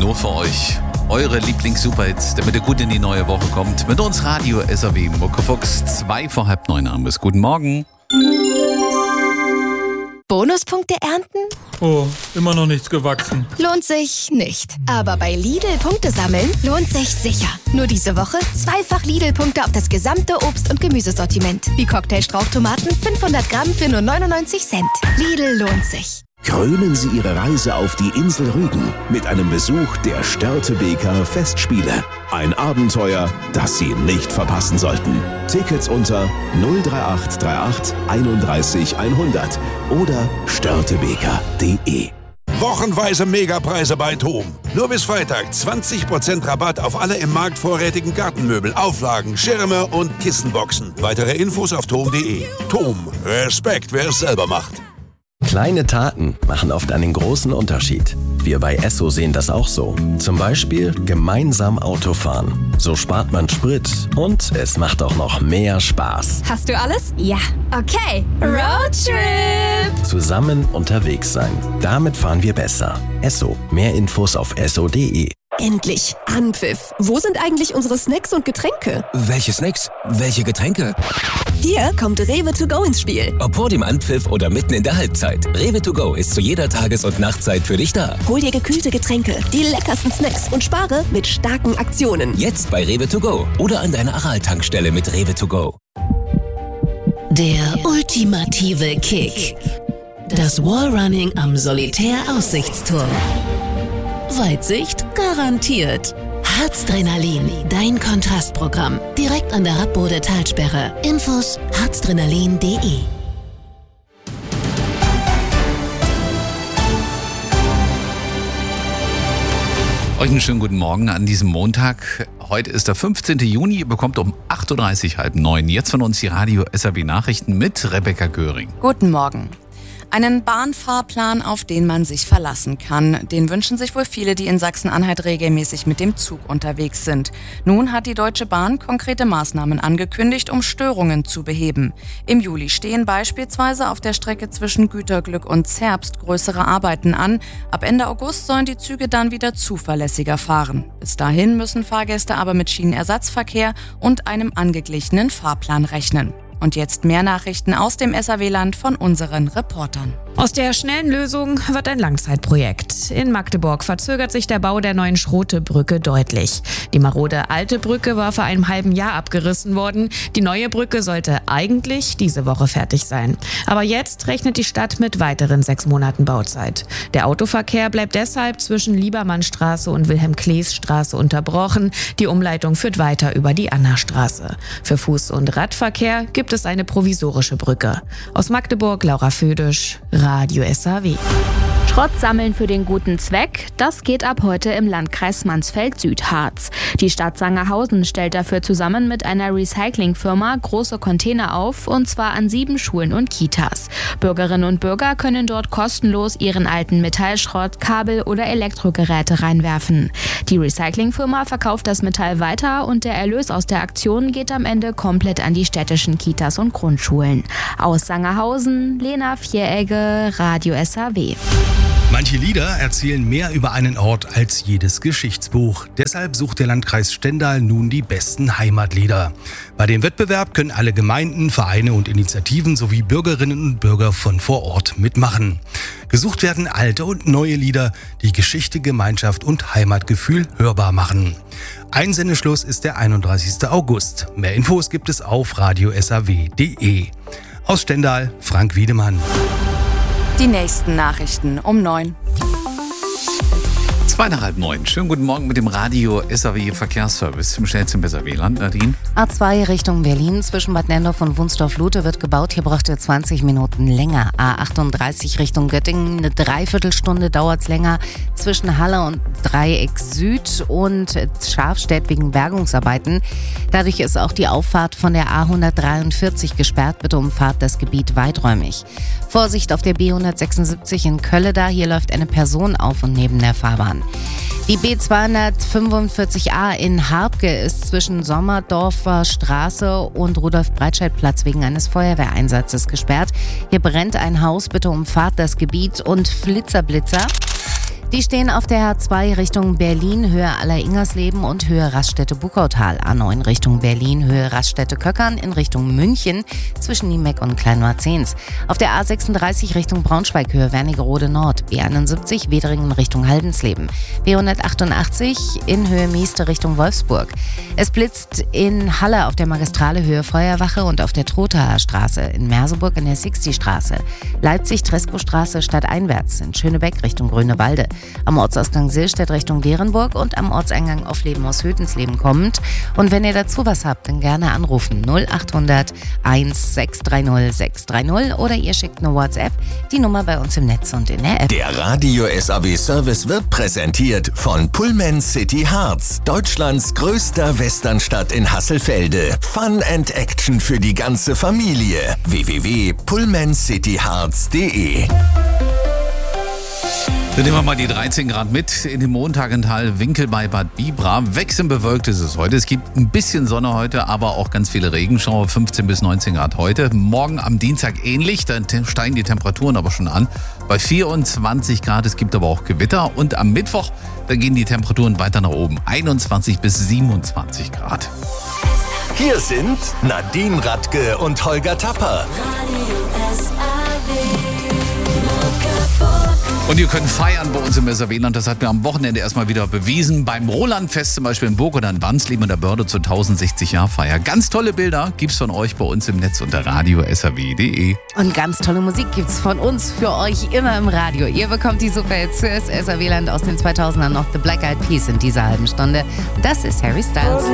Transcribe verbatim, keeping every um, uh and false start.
nur für euch. Eure Lieblings-Superhits, damit ihr gut in die neue Woche kommt. Mit uns Radio S R W Muckefuchs, zwei vor halb neun abends. Guten Morgen. Bonuspunkte ernten? Oh, immer noch nichts gewachsen. Lohnt sich nicht. Aber bei Lidl Punkte sammeln lohnt sich sicher. Nur diese Woche zweifach Lidl-Punkte auf das gesamte Obst- und Gemüsesortiment. Wie Cocktailstrauchtomaten fünfhundert Gramm für nur neunundneunzig Cent. Lidl lohnt sich. Krönen Sie Ihre Reise auf die Insel Rügen mit einem Besuch der Störtebeker Festspiele. Ein Abenteuer, das Sie nicht verpassen sollten. Tickets unter null drei acht drei acht einunddreißig hundert oder störtebeker punkt de. Wochenweise Megapreise bei TOM. Nur bis Freitag zwanzig Prozent Rabatt auf alle im Markt vorrätigen Gartenmöbel, Auflagen, Schirme und Kissenboxen. Weitere Infos auf tom punkt de. TOM. Respekt, wer es selber macht. Kleine Taten machen oft einen großen Unterschied. Wir bei Esso sehen das auch so. Zum Beispiel gemeinsam Autofahren. So spart man Sprit und es macht auch noch mehr Spaß. Hast du alles? Ja. Okay. Roadtrip! Zusammen unterwegs sein. Damit fahren wir besser. Esso. Mehr Infos auf esso punkt de. Endlich Anpfiff. Wo sind eigentlich unsere Snacks und Getränke? Welche Snacks? Welche Getränke? Hier kommt Rewe to go ins Spiel. Ob vor dem Anpfiff oder mitten in der Halbzeit. Rewe to go ist zu jeder Tages- und Nachtzeit für dich da. Hol dir gekühlte Getränke, die leckersten Snacks und spare mit starken Aktionen. Jetzt bei Rewe to go oder an deiner Aral-Tankstelle mit Rewe to go. Der ultimative Kick. Das Wallrunning am Solitär-Aussichtsturm. Weitsicht garantiert. Harzdrenalin, dein Kontrastprogramm. Direkt an der Radbode Talsperre. Infos harzdrenalin punkt de. Euch einen schönen guten Morgen an diesem Montag. Heute ist der fünfzehnten Juni. Ihr bekommt um acht Uhr dreißig, halb neun. Jetzt von uns die Radio S R W Nachrichten mit Rebecca Göring. Guten Morgen. Einen Bahnfahrplan, auf den man sich verlassen kann. Den wünschen sich wohl viele, die in Sachsen-Anhalt regelmäßig mit dem Zug unterwegs sind. Nun hat die Deutsche Bahn konkrete Maßnahmen angekündigt, um Störungen zu beheben. Im Juli stehen beispielsweise auf der Strecke zwischen Güterglück und Zerbst größere Arbeiten an. Ab Ende August sollen die Züge dann wieder zuverlässiger fahren. Bis dahin müssen Fahrgäste aber mit Schienenersatzverkehr und einem angeglichenen Fahrplan rechnen. Und jetzt mehr Nachrichten aus dem S R W-Land von unseren Reportern. Aus der schnellen Lösung wird ein Langzeitprojekt. In Magdeburg verzögert sich der Bau der neuen Schrote-Brücke deutlich. Die marode alte Brücke war vor einem halben Jahr abgerissen worden. Die neue Brücke sollte eigentlich diese Woche fertig sein. Aber jetzt rechnet die Stadt mit weiteren sechs Monaten Bauzeit. Der Autoverkehr bleibt deshalb zwischen Liebermannstraße und Wilhelm-Klees-Straße unterbrochen. Die Umleitung führt weiter über die Annastraße. Für Fuß- und Radverkehr gibt es eine provisorische Brücke. Aus Magdeburg, Laura Födisch, Radio S R W. Schrott sammeln für den guten Zweck, das geht ab heute im Landkreis Mansfeld-Südharz. Die Stadt Sangerhausen stellt dafür zusammen mit einer Recyclingfirma große Container auf, und zwar an sieben Schulen und Kitas. Bürgerinnen und Bürger können dort kostenlos ihren alten Metallschrott, Kabel oder Elektrogeräte reinwerfen. Die Recyclingfirma verkauft das Metall weiter und der Erlös aus der Aktion geht am Ende komplett an die städtischen Kitas und Grundschulen. Aus Sangerhausen, Lena Vieregge, Radio S R W. Manche Lieder erzählen mehr über einen Ort als jedes Geschichtsbuch. Deshalb sucht der Landkreis Stendal nun die besten Heimatlieder. Bei dem Wettbewerb können alle Gemeinden, Vereine und Initiativen sowie Bürgerinnen und Bürger von vor Ort mitmachen. Gesucht werden alte und neue Lieder, die Geschichte, Gemeinschaft und Heimatgefühl hörbar machen. Einsendeschluss ist der einunddreißigsten August. Mehr Infos gibt es auf radio s r w punkt de. Aus Stendal, Frank Wiedemann. Die nächsten Nachrichten um neun. Zwei nach halb neun. Schönen guten Morgen mit dem Radio S R W Verkehrsservice im schnellsten S R W-Land. Nadine? A zwei Richtung Berlin zwischen Bad Nenndorf und Wunsdorf-Lute wird gebaut. Hier braucht ihr zwanzig Minuten länger. A achtunddreißig Richtung Göttingen. Eine Dreiviertelstunde dauert es länger zwischen Halle und Dreieck Süd und Schafstedt wegen Bergungsarbeiten. Dadurch ist auch die Auffahrt von der A hundertdreiundvierzig gesperrt. Bitte umfahrt das Gebiet weiträumig. Vorsicht auf der B hundertsechsundsiebzig in Kölleda. Hier läuft eine Person auf und neben der Fahrbahn. Die B zweihundertfünfundvierzig a in Harbke ist zwischen Sommerdorfer Straße und Rudolf-Breitscheid-Platz wegen eines Feuerwehreinsatzes gesperrt. Hier brennt ein Haus, bitte umfahrt das Gebiet. Und Flitzerblitzer. Die stehen auf der H zwei Richtung Berlin, Höhe Aller-Ingersleben und Höhe Raststätte-Bukautal. A neun Richtung Berlin, Höhe Raststätte-Köckern in Richtung München zwischen Niemeck und Kleinmarzens. Auf der A sechsunddreißig Richtung Braunschweig, Höhe Wernigerode Nord. B einundsiebzig Wederingen Richtung Haldensleben. B hundertachtundachtzig in Höhe Mieste Richtung Wolfsburg. Es blitzt in Halle auf der Magistrale Höhe Feuerwache und auf der Trothaer Straße. In Merseburg in der Sixty-Straße. Leipzig-Treskow-Straße stadteinwärts. In Schönebeck Richtung Grünewalde. Am Ortsausgang Silstedt Richtung Derenburg und am Ortseingang Offleben aus Hötensleben kommend. Und wenn ihr dazu was habt, dann gerne anrufen null achthundert eins sechs drei null sechs drei null oder ihr schickt eine WhatsApp, die Nummer bei uns im Netz und in der App. Der Radio S A W Service wird präsentiert von Pullman City Harz, Deutschlands größter Westernstadt in Hasselfelde. Fun and Action für die ganze Familie. w w w punkt pullman city harz punkt d e. Dann nehmen wir mal die dreizehn Grad mit in den Montagental Winkel bei Bad Bibra. Wechselnd bewölkt ist es heute. Es gibt ein bisschen Sonne heute, aber auch ganz viele Regenschauer. fünfzehn bis neunzehn Grad heute. Morgen am Dienstag ähnlich. Dann steigen die Temperaturen aber schon an. Bei vierundzwanzig Grad. Es gibt aber auch Gewitter. Und am Mittwoch, dann gehen die Temperaturen weiter nach oben. einundzwanzig bis siebenundzwanzig Grad. Hier sind Nadine Radke und Holger Tapper. Und ihr könnt feiern bei uns im S A W-Land. Das hat mir am Wochenende erstmal wieder bewiesen. Beim Rolandfest zum Beispiel in Burg oder in Wansleben und der Börde zur tausendsechzig-Jahr-Feier. Ganz tolle Bilder gibt's von euch bei uns im Netz unter radio s a w punkt d e. Und ganz tolle Musik gibt's von uns für euch immer im Radio. Ihr bekommt die Superhits fürs S A W-Land aus den zweitausendern noch The Black Eyed Peas in dieser halben Stunde. Das ist Harry Styles.